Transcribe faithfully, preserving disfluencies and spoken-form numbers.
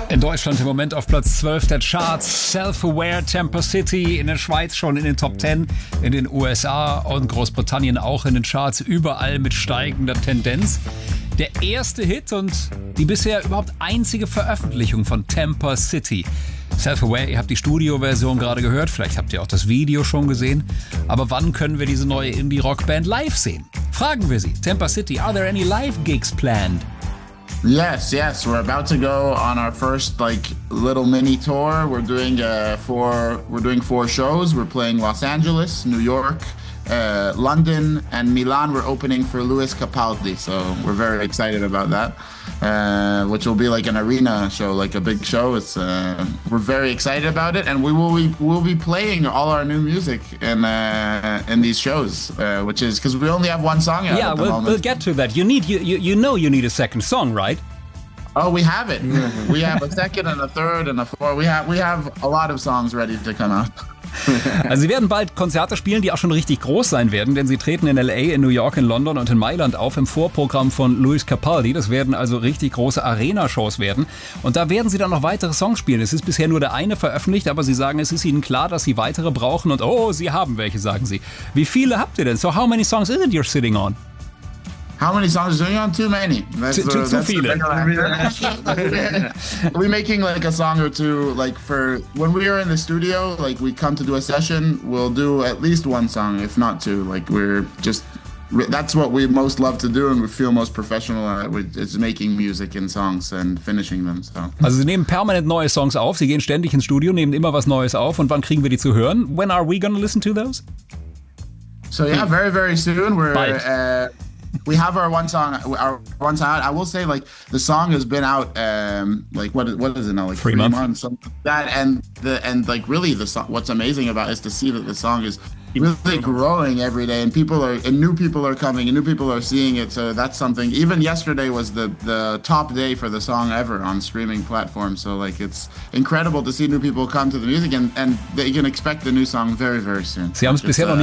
In Deutschland im Moment auf Platz zwölf der Charts. Self-Aware, Temper City, in der Schweiz schon in den Top zehn, in den U S A und Großbritannien auch in den Charts, überall mit steigender Tendenz. Der erste Hit und die bisher überhaupt einzige Veröffentlichung von Temper City. Self-Aware, ihr habt die Studioversion gerade gehört, vielleicht habt ihr auch das Video schon gesehen. Aber wann können wir diese neue Indie-Rock-Band live sehen? Fragen wir sie. Temper City, are there any live gigs planned? Yes, yes, we're about to go on our first like little mini tour. We're doing uh, four. We're doing four shows. We're playing Los Angeles, New York, uh, London, and Milan. We're opening for Lewis Capaldi, so we're very excited about that. Uh, which will be like an arena show, like a big show. It's uh, we're very excited about it, and we will be we'll be playing all our new music in uh, in these shows, uh, which is because we only have one song out. Yeah, at the we'll, moment. we'll get to that. You need you, you you know you need a second song, right? Oh, we have it. We have a second and a third and a fourth. We have we have a lot of songs ready to come out. Also sie werden bald Konzerte spielen, die auch schon richtig groß sein werden, denn sie treten in L A, in New York, in London und in Mailand auf im Vorprogramm von Lewis Capaldi. Das werden also richtig große Arena-Shows werden. Und da werden sie dann noch weitere Songs spielen. Es ist bisher nur der eine veröffentlicht, aber sie sagen, es ist ihnen klar, dass sie weitere brauchen und oh, sie haben welche, sagen sie. Wie viele habt ihr denn? So how many songs is it you're sitting on? How many songs are you on? Too many. That's, Too, too, uh, too that's viele. We're making like a song or two, like for when we are in the studio, like we come to do a session, we'll do at least one song, if not two. Like we're just, that's what we most love to do and we feel most professional at. It's making music and songs and finishing them. So. Also sie nehmen permanent neue Songs auf, sie gehen ständig ins Studio, nehmen immer was Neues auf und wann kriegen wir die zu hören? When are we gonna listen to those? So yeah, very, very soon. We're, Bald. uh, we have our one song, our one song out. I will say, like the song has been out, um, like what what is it now, like three, three months. months, something like that. And the and like really, the song. What's amazing about it is to see that the song is really growing every day, and people are and new people are coming, and new people are seeing it. So that's something. Even yesterday was the the top day for the song ever on streaming platforms. So like it's incredible to see new people come to the music, and and they can expect the new song very very soon. Sie haben es bisher noch nie